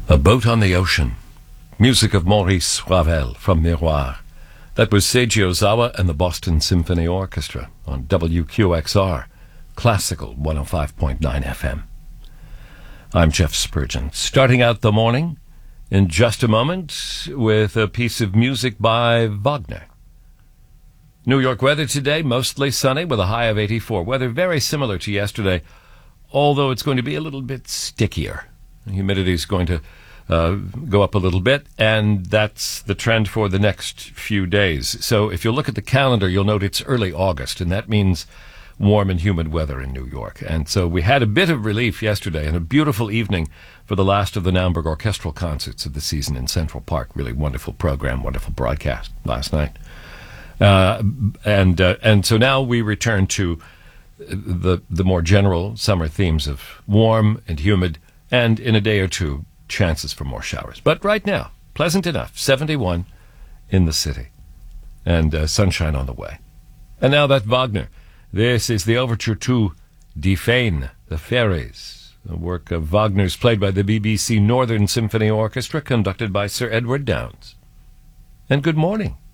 A Boat on the Ocean. Music of Maurice Ravel from Miroir. That was Seiji Ozawa and the Boston Symphony Orchestra on WQXR, Classical 105.9 FM. I'm Jeff Spurgeon, starting out the morning in just a moment with a piece of music by Wagner. New York weather today, mostly sunny with a high of 84. Weather very similar to yesterday, although it's going to be a little bit stickier. Humidity is going to go up a little bit, and that's the trend for the next few days. So if you look at the calendar, you'll note it's early August, and that means warm and humid weather in New York. And so we had a bit of relief yesterday and a beautiful evening for the last of the Naumburg orchestral concerts of the season in Central Park. Really wonderful program, wonderful broadcast last night. And so now we return to the more general summer themes of warm and humid, and in a day or two, chances for more showers. But right now, pleasant enough, 71 in the city, and sunshine on the way. And now that Wagner. This is the overture to Die Feen, the Fairies, a work of Wagner's played by the BBC Northern Symphony Orchestra, conducted by Sir Edward Downes. And good morning.